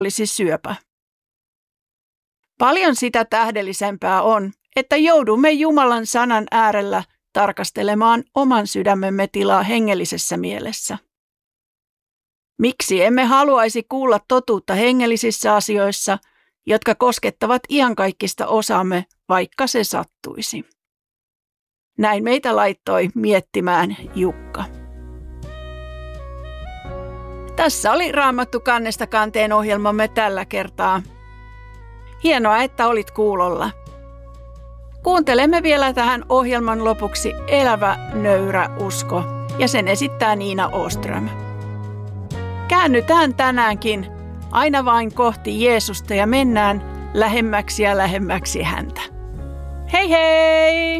olisi syöpä. Paljon sitä tähdellisempää on, että joudumme Jumalan sanan äärellä tarkastelemaan oman sydämemme tilaa hengellisessä mielessä. Miksi emme haluaisi kuulla totuutta hengellisissä asioissa, jotka koskettavat iankaikkista osaamme, vaikka se sattuisi? Näin meitä laittoi miettimään Jukka. Tässä oli Raamattu kannesta kanteen ohjelmamme tällä kertaa. Hienoa, että olit kuulolla. Kuuntelemme vielä tähän ohjelman lopuksi Elävä nöyrä usko, ja sen esittää Niina Åström. Käännytään tänäänkin aina vain kohti Jeesusta ja mennään lähemmäksi ja lähemmäksi häntä. Hei hei!